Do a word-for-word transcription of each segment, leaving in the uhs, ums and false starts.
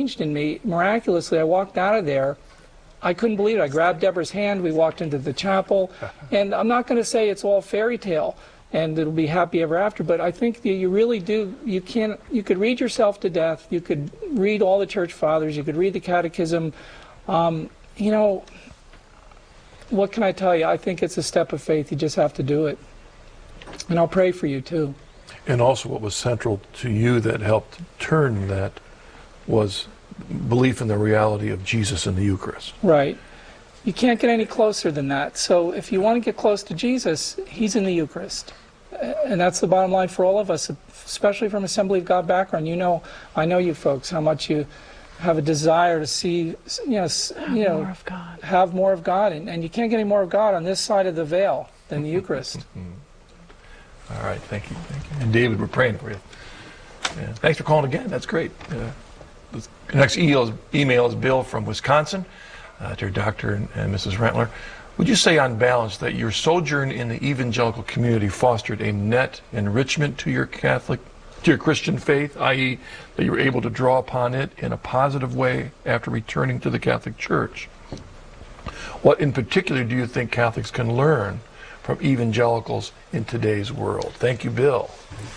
changed in me. Miraculously, I walked out of there. I couldn't believe it. I grabbed Deborah's hand. We walked into the chapel. And I'm not going to say it's all fairy tale and it'll be happy ever after, but I think that you really do, you can't, you could read yourself to death. You could read all the church fathers. You could read the catechism. Um, you know, what can I tell you? I think it's a step of faith. You just have to do it. And I'll pray for you too. And also what was central to you that helped turn that was belief in the reality of Jesus in the Eucharist. Right. You can't get any closer than that. So if you want to get close to Jesus, he's in the Eucharist. And that's the bottom line for all of us, especially from Assembly of God background. You know, I know you folks, how much you have a desire to see, you know, have you know more of God. have more of God. And, and you can't get any more of God on this side of the veil than the Eucharist. All right, thank you, thank you. And David, we're praying for you. Yeah. Thanks for calling again. That's great. Uh, the next email is, email is Bill from Wisconsin, uh, to your doctor and, and Missus Rentler. Would you say, on balance, that your sojourn in the evangelical community fostered a net enrichment to your Catholic, to your Christian faith, that is, that you were able to draw upon it in a positive way after returning to the Catholic Church? What in particular do you think Catholics can learn from evangelicals in today's world? Thank you, Bill.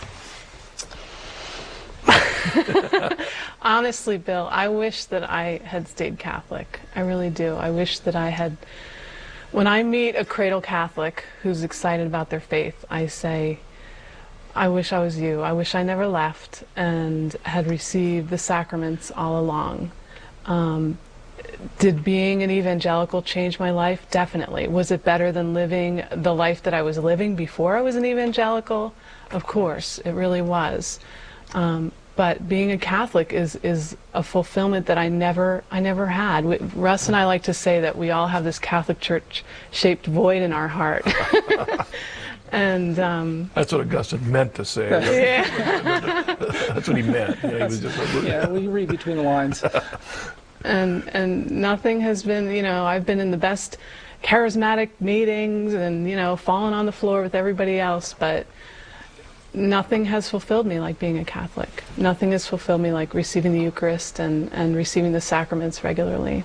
Honestly, Bill, I wish that I had stayed Catholic. I really do. I wish that I had... When I meet a cradle Catholic who's excited about their faith, I say, I wish I was you. I wish I never left and had received the sacraments all along. Um, Did being an evangelical change my life? Definitely. Was it better than living the life that I was living before I was an evangelical? Of course, it really was. Um, but being a Catholic is is a fulfillment that I never I never had. We, Russ and I like to say that we all have this Catholic Church-shaped void in our heart. And um, that's what Augustine meant to say. Yeah. That's what he meant. Yeah, he was just like, yeah, we read between the lines. And and nothing has been, you know, I've been in the best charismatic meetings and, you know, fallen on the floor with everybody else, but nothing has fulfilled me like being a Catholic. Nothing has fulfilled me like receiving the Eucharist and, and receiving the sacraments regularly.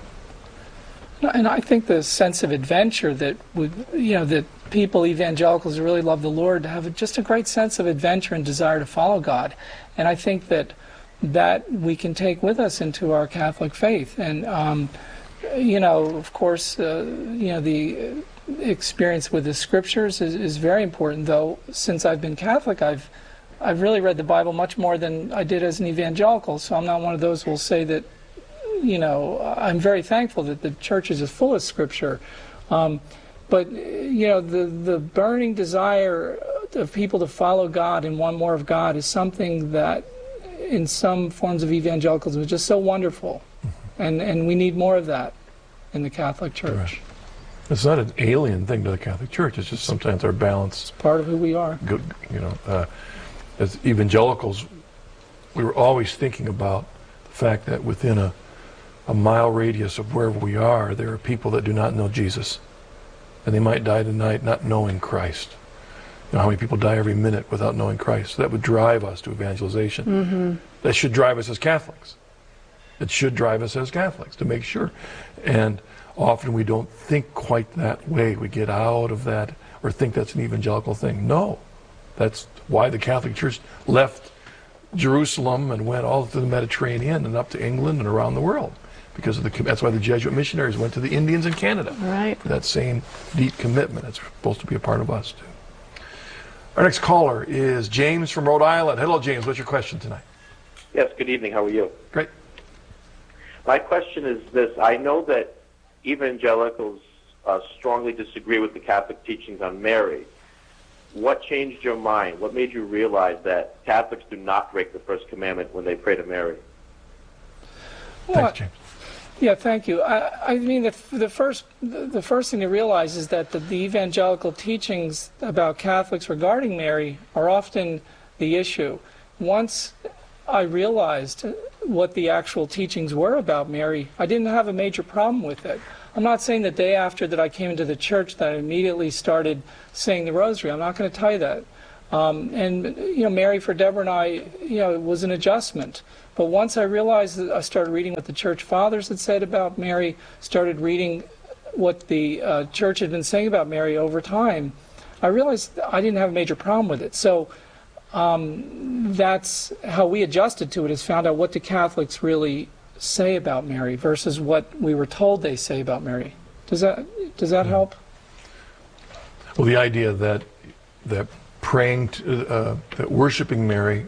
And I think the sense of adventure that would, you know, that people, evangelicals who really love the Lord, have just a great sense of adventure and desire to follow God. And I think that that we can take with us into our Catholic faith. And, um, you know, of course, uh, you know, the experience with the Scriptures is, is very important, though since I've been Catholic, I've I've really read the Bible much more than I did as an evangelical, so I'm not one of those who will say that, you know, I'm very thankful that the Church is full of Scripture. Um, but, you know, the, the burning desire of people to follow God and want more of God is something that in some forms of evangelicalism is just so wonderful. And, and we need more of that in the Catholic Church. Right. It's not an alien thing to the Catholic Church. It's just sometimes our balance. It's part of who we are. Good, you know, uh, as evangelicals, we were always thinking about the fact that within a, a mile radius of wherever we are, there are people that do not know Jesus. And they might die tonight not knowing Christ. You know how many people die every minute without knowing Christ? So that would drive us to evangelization. Mm-hmm. That should drive us as Catholics. It should drive us as Catholics to make sure. And often we don't think quite that way. We get out of that or think that's an evangelical thing. No. That's why the Catholic Church left Jerusalem and went all through the Mediterranean and up to England and around the world. Because of the, that's why the Jesuit missionaries went to the Indians in Canada. Right. For that same deep commitment. That's supposed to be a part of us, too. Our next caller is James from Rhode Island. Hello, James. What's your question tonight? Yes, good evening. How are you? Great. My question is this. I know that evangelicals uh, strongly disagree with the Catholic teachings on Mary. What changed your mind? What made you realize that Catholics do not break the first commandment when they pray to Mary? Well, Thanks, James. Yeah, thank you. I, I mean, the, the first the first thing to realize is that the, the evangelical teachings about Catholics regarding Mary are often the issue. Once I realized what the actual teachings were about Mary, I didn't have a major problem with it. I'm not saying the day after that I came into the church that I immediately started saying the rosary. I'm not going to tell you that. Um, and, you know, Mary for Deborah and I, you know, it was an adjustment. But once I realized that I started reading what the church fathers had said about Mary, started reading what the uh, church had been saying about Mary over time, I realized I didn't have a major problem with it. So um, that's how we adjusted to it, is found out what the Catholics really say about Mary versus what we were told they say about Mary. Does that does that help? Well, the idea that that praying, to, uh, that worshiping Mary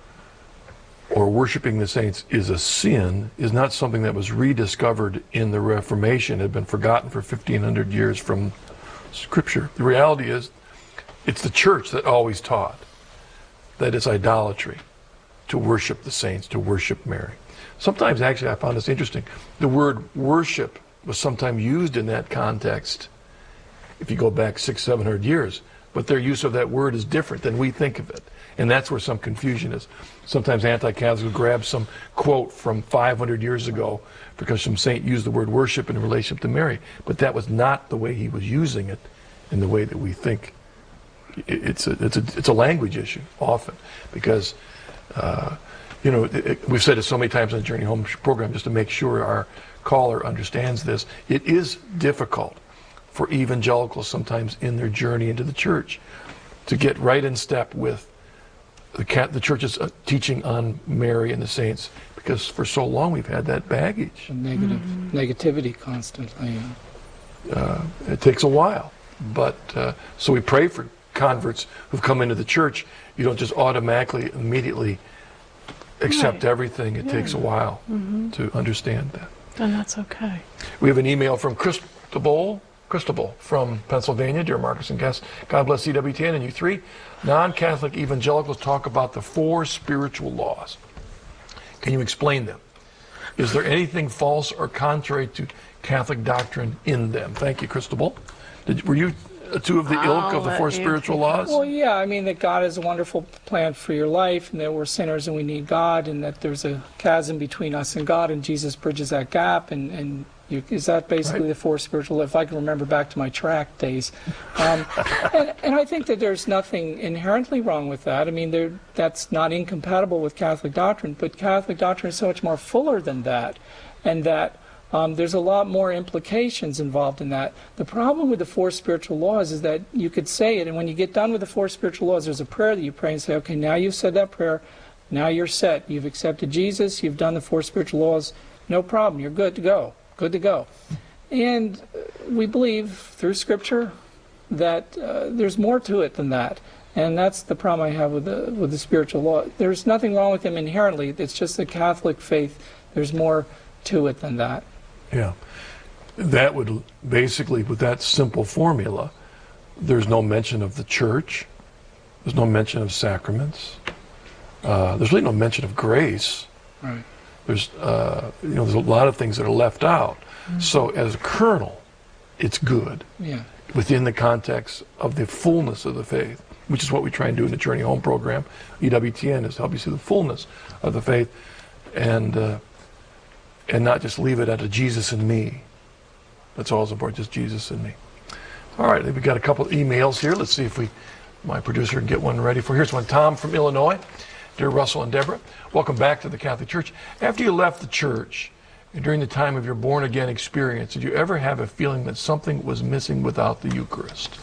or worshiping the saints is a sin is not something that was rediscovered in the Reformation. It had been forgotten for fifteen hundred years from Scripture. The reality is, it's the church that always taught that it's idolatry to worship the saints, to worship Mary. Sometimes, actually, I found this interesting. The word worship was sometimes used in that context if you go back six, seven hundred years. But their use of that word is different than we think of it. And that's where some confusion is. Sometimes anti-Catholics will grab some quote from five hundred years ago because some saint used the word worship in relation to Mary. But that was not the way he was using it in the way that we think. It's a, it's a, it's a language issue often because, uh, you know, it, it, we've said it so many times on the Journey Home program just to make sure our caller understands this. It is difficult for evangelicals sometimes in their journey into the church to get right in step with the, cat, the church's uh, teaching on Mary and the saints, because for so long we've had that baggage. Negative, mm-hmm. Negativity constantly. Uh, it takes a while. But uh, so we pray for converts who've come into the church. You don't just automatically, immediately accept right. everything. It yeah. takes a while mm-hmm. to understand that. And that's okay. We have an email from Cristobal. Cristobal from Pennsylvania. Dear Marcus and guests, God bless C W T N and you three. Non-Catholic evangelicals talk about the four spiritual laws. Can you explain them? Is there anything false or contrary to Catholic doctrine in them? Thank you, Cristobal. Did, were you two of the ilk I'll of the let four you spiritual take laws? Well, yeah, I mean that God has a wonderful plan for your life, and that we're sinners and we need God, and that there's a chasm between us and God, and Jesus bridges that gap, and, and you, is that basically right. the four spiritual, if I can remember back to my track days. Um, and, and I think that there's nothing inherently wrong with that. I mean, there, that's not incompatible with Catholic doctrine, but Catholic doctrine is so much more fuller than that, and that Um, there's a lot more implications involved in that. The problem with the four spiritual laws is that you could say it, and when you get done with the four spiritual laws, there's a prayer that you pray and say, okay, now you've said that prayer, now you're set. You've accepted Jesus, you've done the four spiritual laws, no problem, you're good to go, good to go. And we believe through Scripture that uh, there's more to it than that. And that's the problem I have with the, with the spiritual law. There's nothing wrong with them inherently, it's just the Catholic faith, there's more to it than that. Yeah. That would basically, with that simple formula, there's no mention of the church, there's no mention of sacraments, uh, there's really no mention of grace. Right. There's, uh, you know, there's a lot of things that are left out. Mm-hmm. So as a kernel, it's good. Yeah. Within the context of the fullness of the faith, which is what we try and do in the Journey Home program. E W T N is help you see the fullness of the faith, and uh, and not just leave it at a Jesus and me. That's all it's important, just Jesus and me. All right, we've got a couple of emails here. Let's see if we, my producer, can get one ready for. Here's one. Tom from Illinois. Dear Russell and Deborah, welcome back to the Catholic Church. After you left the church, and during the time of your born-again experience, did you ever have a feeling that something was missing without the Eucharist?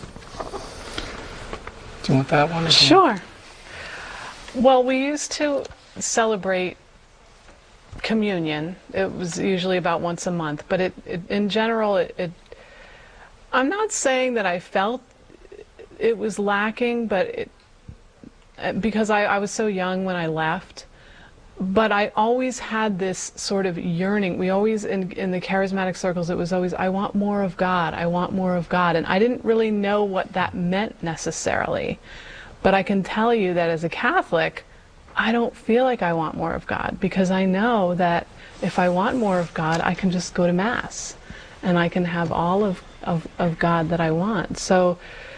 Do you want that one? Sure. Well, we used to celebrate communion. It was usually about once a month, but it, it in general, it, it I'm not saying that I felt it was lacking, but it, because I, I was so young when I left, but I always had this sort of yearning. We always, in, in the charismatic circles, it was always, I want more of God, I want more of God. And I didn't really know what that meant necessarily. But I can tell you that as a Catholic, I don't feel like I want more of God, because I know that if I want more of God, I can just go to Mass and I can have all of, of, of God that I want. So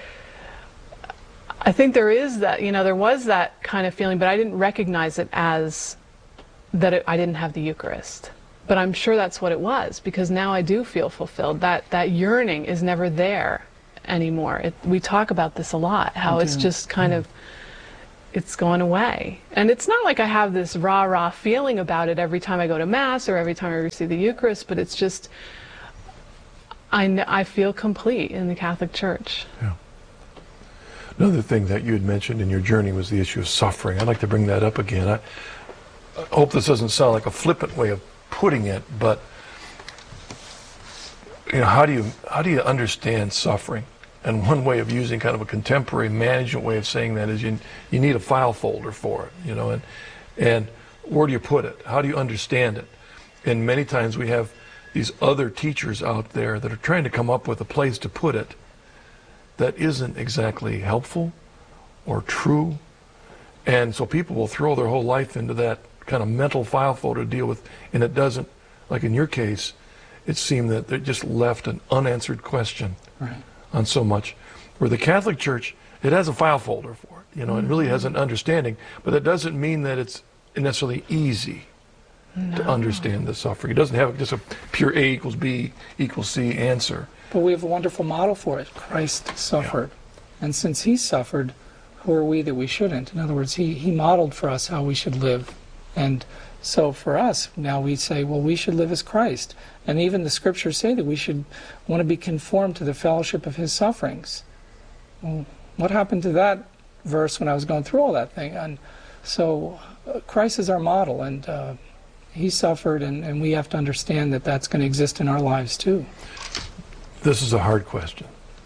I think there is that, you know, there was that kind of feeling, but I didn't recognize it as that it, I didn't have the Eucharist. But I'm sure that's what it was, because now I do feel fulfilled. That, that yearning is never there anymore. It, we talk about this a lot, how it's just kind of it's gone away. And it's not like I have this rah-rah feeling about it every time I go to Mass or every time I receive the Eucharist, but it's just, I, kn- I feel complete in the Catholic Church. Yeah. Another thing that you had mentioned in your journey was the issue of suffering. I'd like to bring that up again. I, I hope this doesn't sound like a flippant way of putting it, but you know, how do you how do you understand suffering? And one way of using kind of a contemporary management way of saying that is you you need a file folder for it, you know, and and where do you put it? How do you understand it? And many times we have these other teachers out there that are trying to come up with a place to put it that isn't exactly helpful or true. And so people will throw their whole life into that kind of mental file folder to deal with, and it doesn't, like in your case, it seemed that they just left an unanswered question Right. on so much. Where the Catholic Church, it has a file folder for it, you know, it really has an understanding, but that doesn't mean that it's necessarily easy No. to understand the suffering. It doesn't have just a pure A equals B equals C answer. But we have a wonderful model for it. Christ suffered. And since he suffered, who are we that we shouldn't? In other words, he, he modeled for us how we should live. And so for us, now we say, well, we should live as Christ. And even the scriptures say that we should want to be conformed to the fellowship of his sufferings. Well, what happened to that verse when I was going through all that thing? And so uh, Christ is our model, and uh, he suffered, and, and we have to understand that that's going to exist in our lives too. This is a hard question.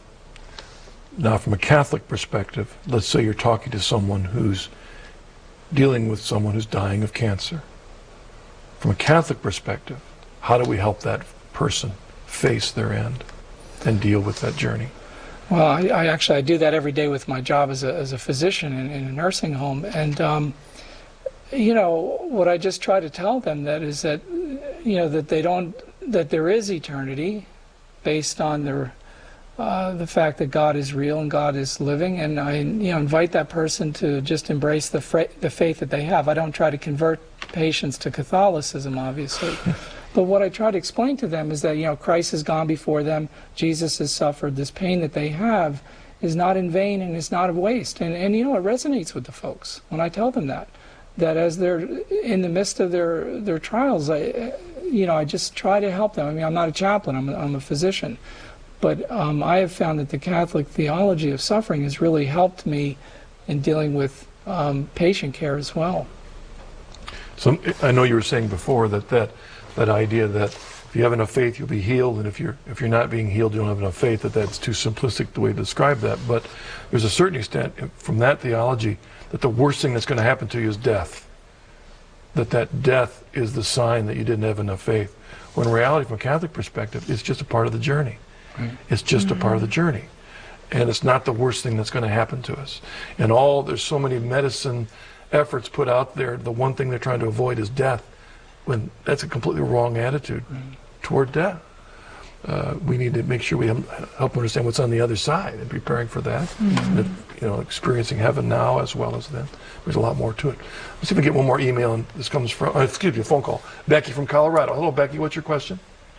Now, from a Catholic perspective, let's say you're talking to someone who's dealing with someone who's dying of cancer. From a Catholic perspective, how do we help that person face their end and deal with that journey? Well, I, I actually I do that every day with my job as a as a physician in, in a nursing home, and um, you know what I just try to tell them that is that you know that they don't that there is eternity, based on their uh, the fact that God is real and God is living, and I you know invite that person to just embrace the fra- the faith that they have. I don't try to convert patients to Catholicism, obviously. But what I try to explain to them is that, you know, Christ has gone before them, Jesus has suffered, this pain that they have is not in vain and is not a waste. And, and you know, it resonates with the folks when I tell them that, that as they're in the midst of their, their trials, I, you know, I just try to help them. I mean, I'm not a chaplain, I'm a, I'm a physician. But um, I have found that the Catholic theology of suffering has really helped me in dealing with um, patient care as well. So I know you were saying before that that that idea that if you have enough faith, you'll be healed, and if you're if you're not being healed, you don't have enough faith, that that's too simplistic the way to describe that. But there's a certain extent from that theology that the worst thing that's going to happen to you is death. That that death is the sign that you didn't have enough faith. When in reality, from a Catholic perspective, it's just a part of the journey. Right. It's just mm-hmm. a part of the journey. And it's not the worst thing that's going to happen to us. And all, there's so many medicine efforts put out there, the one thing they're trying to avoid is death, when that's a completely wrong attitude mm. toward death. Uh, we need to make sure we help understand what's on the other side and preparing for that. Mm-hmm. And, you know, experiencing heaven now as well as then. There's a lot more to it. Let's see if we get one more email. And this comes from, uh, excuse me, a phone call. Becky from Colorado. Hello, Becky. What's your question?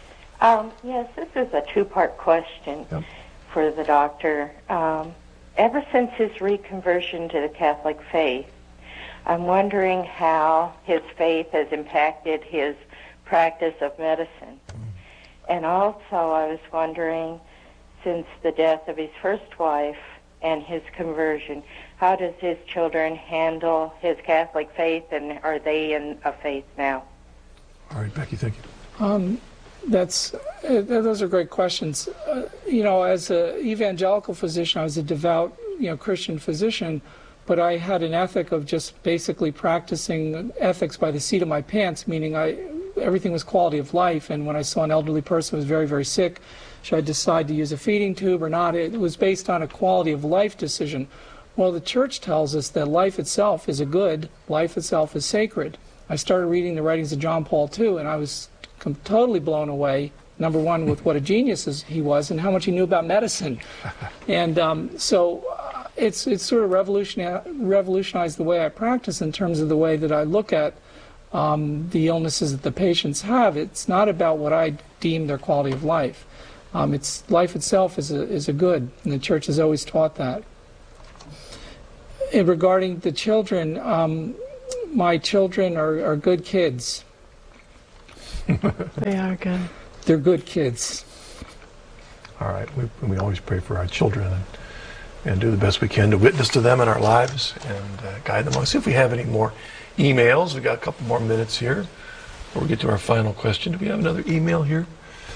Um, yes, this is a two-part question yep. for the doctor. Um, ever since his reconversion to the Catholic faith, I'm wondering how his faith has impacted his practice of medicine. Mm. And also I was wondering, since the death of his first wife and his conversion, how does his children handle his Catholic faith, and are they in a faith now? All right, Becky, thank you. Um, that's, uh, those are great questions. Uh, you know, as an evangelical physician, I was a devout, you know, Christian physician, but I had an ethic of just basically practicing ethics by the seat of my pants, meaning I everything was quality of life. And when I saw an elderly person who was very, very sick, should I decide to use a feeding tube or not? It was based on a quality of life decision. Well, the Church tells us that life itself is a good, life itself is sacred. I started reading the writings of John Paul the Second, and I was totally blown away, number one, with what a genius he was and how much he knew about medicine. And um, so uh, it's it's sort of revolutionized, revolutionized the way I practice in terms of the way that I look at um, the illnesses that the patients have. It's not about what I deem their quality of life. Um, it's life itself is a, is a good, and the Church has always taught that. and regarding the children, um, my children are, are good kids. They are good. They're good kids. All right. We, we always pray for our children and, and do the best we can to witness to them in our lives and uh, guide them. Let's see if we have any more emails. We've got a couple more minutes here before we get to our final question. Do we have another email here?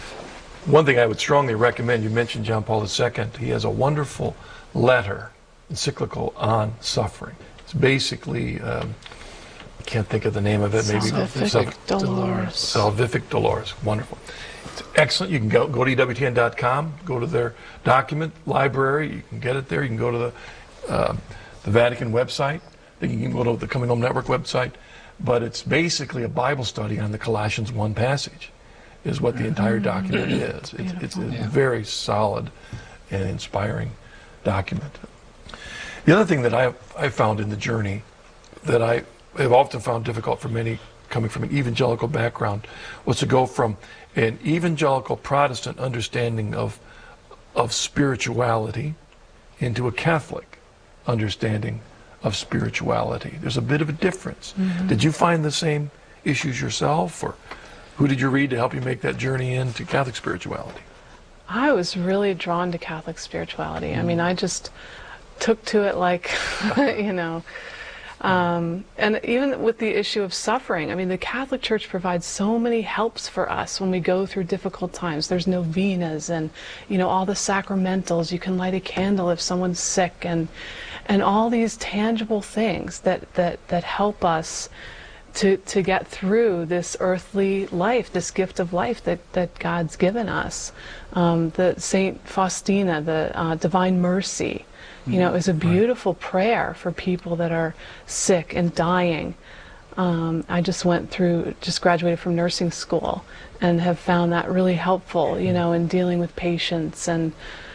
One thing I would strongly recommend, you mentioned John Paul the Second. He has a wonderful letter, encyclical on suffering. It's basically, um, I can't think of the name of it. Maybe Salvific Dolores. Salvific Dolores. Wonderful. It's excellent. You can go, go to E W T N dot com, go to their document library. You can get it there. You can go to the, uh, the Vatican website. You can go to the Coming Home Network website. But it's basically a Bible study on the Colossians one passage, is what the entire document is. It's, it's a Yeah. very solid and inspiring document. The other thing that I I found in the journey that I have often found difficult for many coming from an evangelical background was to go from an evangelical Protestant understanding of of spirituality into a Catholic understanding of spirituality. There's a bit of a difference. Mm-hmm. Did you find the same issues yourself, or who did you read to help you make that journey into Catholic spirituality? I was really drawn to Catholic spirituality. I mean, I just took to it like, you know, um, and even with the issue of suffering, I mean, the Catholic Church provides so many helps for us when we go through difficult times. There's novenas and, you know, all the sacramentals. You can light a candle if someone's sick, and and all these tangible things that, that, that help us to to get through this earthly life, this gift of life that, that God's given us. Um, the Saint Faustina, the uh, Divine Mercy, you know, is a beautiful prayer for people that are sick and dying. Um, I just went through, just graduated from nursing school, and have found that really helpful, you know, in dealing with patients. And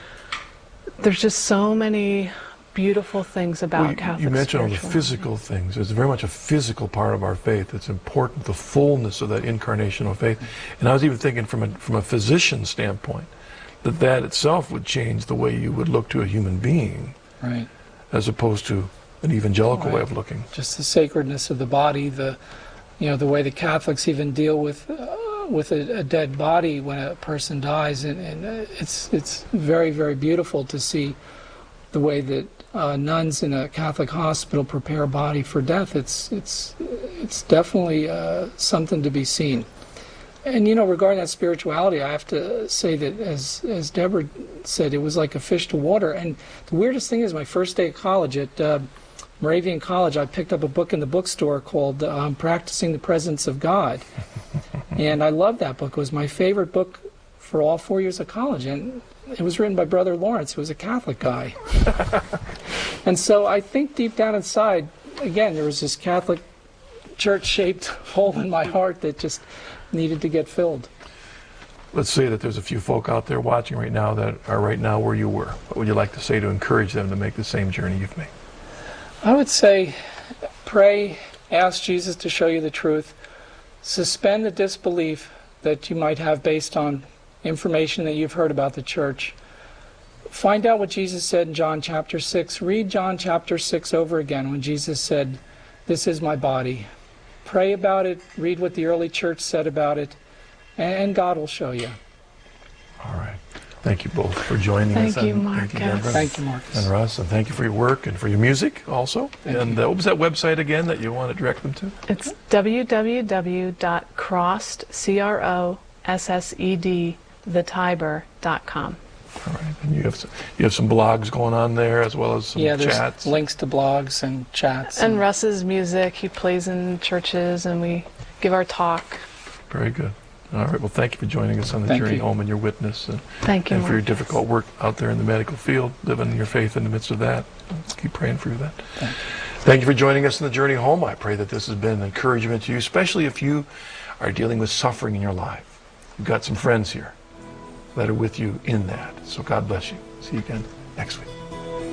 there's just so many beautiful things about well, you, Catholic you mentioned all the spirituality. physical things. There's very much a physical part of our faith. It's important, the fullness of that incarnational faith. And I was even thinking from a, from a physician standpoint, that that itself would change the way you would look to a human being, Right. as opposed to an evangelical Right. way of looking. Just the sacredness of the body, the, you know, the way the Catholics even deal with uh, with a, a dead body when a person dies, and, and uh, it's it's very very beautiful to see the way that uh, nuns in a Catholic hospital prepare a body for death. It's it's it's definitely uh, something to be seen. And you know, regarding that spirituality, I have to say that, as as Deborah said, it was like a fish to water. And the weirdest thing is, my first day of college at uh, Moravian College, I picked up a book in the bookstore called um, "Practicing the Presence of God," and I loved that book. It was my favorite book for all four years of college, and it was written by Brother Lawrence, who was a Catholic guy. And so I think deep down inside, again, there was this Catholic church-shaped hole in my heart that just needed to get filled. Let's say that there's a few folk out there watching right now that are right now where you were. What would you like to say to encourage them to make the same journey you've made? I would say, pray, ask Jesus to show you the truth, suspend the disbelief that you might have based on information that you've heard about the church. Find out what Jesus said in John chapter six. Read John chapter six over again when Jesus said, "This is my body." Pray about it, read what the early church said about it, and God will show you. All right. Thank you both for joining Thank us. you, and Marcus. Thank you, Deborah. Thank you, Marcus. And Russ, and thank you for your work and for your music also. Thank and uh, what was that website again that you want to direct them to? It's w w w dot crossed, C R O S S E D, the Tiber dot com. All right. And you have some, you have some blogs going on there as well as some Yeah, there's chats. links to blogs and chats. And Russ's music, he plays in churches, and we give our talk. Very good. All right. Well, thank you for joining us on the Thank journey you. home and your witness, and, Thank you, and for your Marcus. difficult work out there in the medical field, living your faith in the midst of that. Let's keep praying for you that. Thank you. Thank you for joining us on the journey home. I pray that this has been an encouragement to you, especially if you are dealing with suffering in your life. You've got some friends here that are with you in that. So God bless you. See you again next week.